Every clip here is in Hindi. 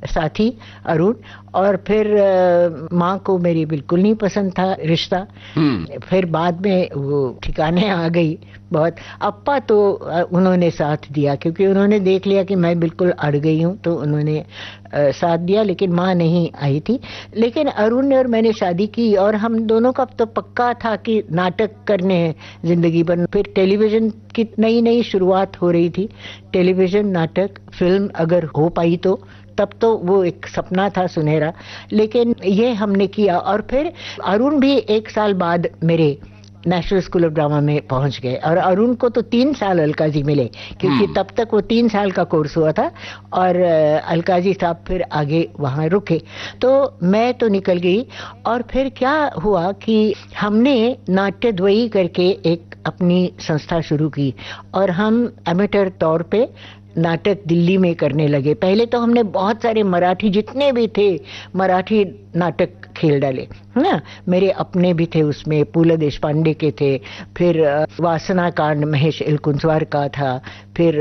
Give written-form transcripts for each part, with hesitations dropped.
साथी अरुण, और फिर माँ को मेरी बिल्कुल नहीं पसंद था रिश्ता। फिर बाद में वो ठिकाने आ गई बहुत। अप्पा तो उन्होंने साथ दिया, क्योंकि उन्होंने देख लिया कि मैं बिल्कुल अड़ गई हूँ, तो उन्होंने साथ दिया, लेकिन माँ नहीं आई थी। लेकिन अरुण ने और मैंने शादी की, और हम दोनों का तो पक्का था कि नाटक करने हैं जिंदगी भर। फिर टेलीविजन की नई नई शुरुआत हो रही थी, टेलीविजन, नाटक, फिल्म अगर हो पाई तो, तब तो वो एक सपना था सुनहरा। लेकिन ये हमने किया, और फिर अरुण भी 1 साल बाद मेरे नेशनल स्कूल ऑफ ड्रामा में पहुंच गए, और अरुण को तो 3 साल अलकाजी मिले, क्योंकि तब तक वो 3 साल का कोर्स हुआ था, और अलकाजी साहब फिर आगे वहां रुके। तो मैं तो निकल गई, और फिर क्या हुआ कि हमने नाट्यद्वयी करके एक अपनी संस्था शुरू की, और हम एमेटर तौर पे नाटक दिल्ली में करने लगे। पहले तो हमने बहुत सारे मराठी, जितने भी थे मराठी नाटक खेल डाले, है ना। मेरे अपने भी थे उसमें, पूला देशपांडे के थे, फिर वासना कांड महेश एलकुंचवार का था, फिर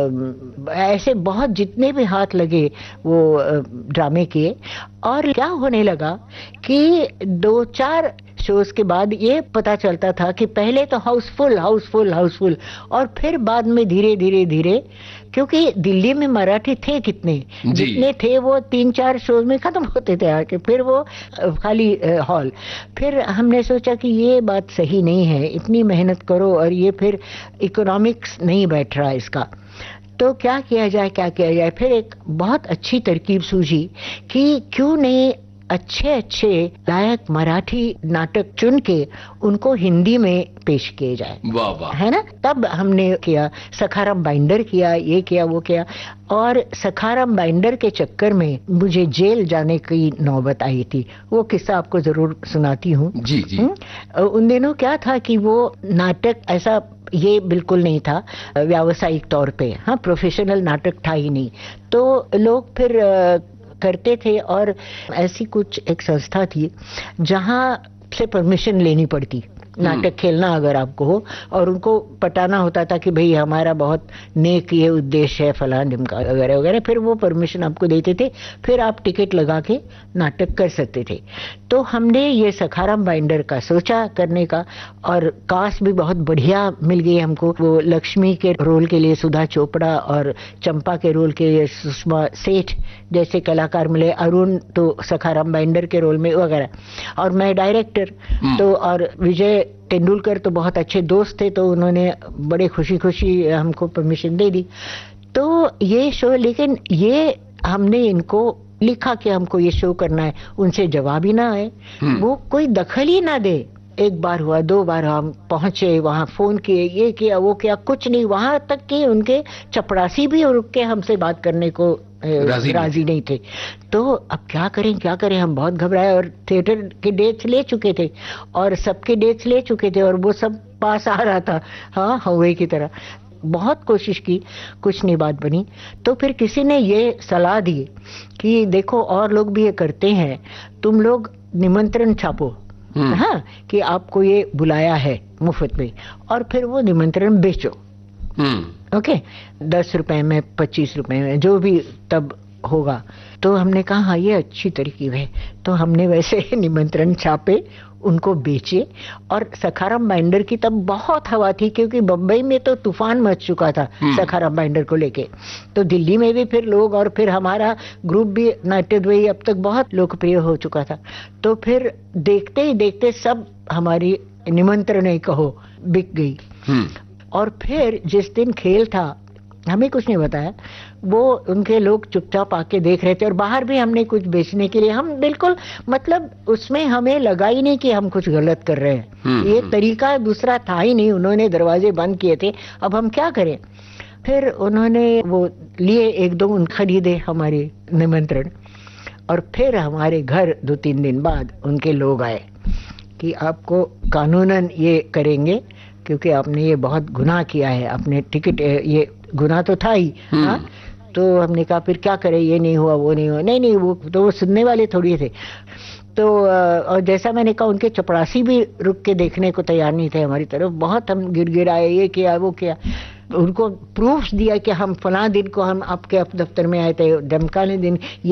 ऐसे बहुत जितने भी हाथ लगे वो ड्रामे किए। और क्या होने लगा कि 2-4 शोज के बाद ये पता चलता था कि पहले तो हाउसफुल हाउसफुल हाउसफुल, और फिर बाद में धीरे धीरे धीरे, क्योंकि दिल्ली में मराठी थे कितने, जितने थे वो 3-4 शोज में खत्म होते थे आके, फिर वो खाली हॉल। फिर हमने सोचा कि ये बात सही नहीं है, इतनी मेहनत करो और ये फिर इकोनॉमिक्स नहीं बैठ रहा इसका, तो क्या किया जाए, क्या किया जाए। फिर एक बहुत अच्छी तरकीब सूझी कि क्यों नहीं अच्छे अच्छे लायक मराठी नाटक चुन के उनको हिंदी में पेश किए जाए। वाह वाह, है ना। तब हमने किया, सखाराम बाइंडर किया, ये किया वो किया, और सखाराम बाइंडर के चक्कर में मुझे जेल जाने की नौबत आई थी। वो किस्सा आपको जरूर सुनाती हूँ। जी जी। उन दिनों क्या था कि वो नाटक ऐसा ये बिल्कुल नहीं था व्यावसायिक तौर पे, हाँ, प्रोफेशनल नाटक था ही नहीं, तो लोग फिर करते थे, और ऐसी कुछ एक संस्था थी जहां से परमिशन लेनी पड़ती नाटक खेलना अगर आपको हो, और उनको पटाना होता था कि भाई हमारा बहुत नेक ये उद्देश्य है, फलां ढिमका वगैरह वगैरह, फिर वो परमिशन आपको देते थे, फिर आप टिकट लगा के नाटक कर सकते थे। तो हमने ये सखाराम बाइंडर का सोचा करने का, और कास्ट भी बहुत बढ़िया मिल गई हमको। वो लक्ष्मी के रोल के लिए सुधा चोपड़ा, और चंपा के रोल के लिए सुषमा सेठ जैसे कलाकार मिले, अरुण तो सखाराम बाइंडर के रोल में वगैरह, और मैं डायरेक्टर। तो और विजय तेंदुलकर तो बहुत अच्छे दोस्त थे, तो उन्होंने बड़े खुशी खुशी हमको परमिशन दे दी। तो ये शो, लेकिन ये हमने इनको लिखा कि हमको ये शो करना है, उनसे जवाब ही ना आए, वो कोई दखल ही ना दे। 1 बार हुआ, 2 बार हम पहुंचे वहां, फोन किए, ये किया वो किया, कुछ नहीं। वहां तक कि उनके चपरासी भी रुक के हमसे बात करने को राजी नहीं थे। तो अब क्या करें क्या करें, हम बहुत घबराए, और थिएटर के डेट्स ले चुके थे, और सबके डेट्स ले चुके थे, और वो सब पास आ रहा था, हाँ, हवे की तरह। बहुत कोशिश की, कुछ नहीं बात बनी। तो फिर किसी ने ये सलाह दी कि देखो और लोग भी ये करते हैं, तुम लोग निमंत्रण छापो, हाँ, कि आपको ये बुलाया है मुफ्त में, और फिर वो निमंत्रण बेचो। ओके, 10 रुपए में, 25 रुपए में, जो भी तब होगा। तो हमने कहा हाँ ये अच्छी तरकीब है, तो हमने वैसे निमंत्रण छापे, उनको बेचे, और सखाराम बाइंडर की तब बहुत हवा थी, क्योंकि बम्बई में तो तूफान मच चुका था सखाराम बाइंडर को लेके, तो दिल्ली में भी फिर लोग, और फिर हमारा ग्रुप भी नाट्यद्वयी अब तक बहुत लोकप्रिय हो चुका था। तो फिर देखते ही देखते सब हमारी निमंत्रण कहो बिक गई। और फिर जिस दिन खेल था, हमें कुछ नहीं बताया, वो उनके लोग चुपचाप आके देख रहे थे, और बाहर भी हमने कुछ बेचने के लिए, हम बिल्कुल मतलब उसमें हमें लगा ही नहीं कि हम कुछ गलत कर रहे हैं। ये तरीका दूसरा था ही नहीं, उन्होंने दरवाजे बंद किए थे, अब हम क्या करें। फिर उन्होंने वो लिए 1-2 खरीदे हमारे निमंत्रण, और फिर हमारे घर 2-3 दिन बाद उनके लोग आए कि आपको कानूनन ये करेंगे, क्योंकि आपने ये बहुत गुनाह किया है, अपने टिकट, ये गुनाह तो था ही। हाँ, तो हमने कहा फिर क्या करें, ये नहीं हुआ वो नहीं हुआ, नहीं वो तो वो सुनने वाले थोड़ी थे। तो और जैसा मैंने कहा, उनके चपरासी भी रुक के देखने को तैयार नहीं थे हमारी तरफ, बहुत हम गिड़गिड़ाए, ये किया वो किया, उनको प्रूफ्स दिया कि हम फलां दिन को हम आपके दफ्तर में आए थे, धमकाने दिन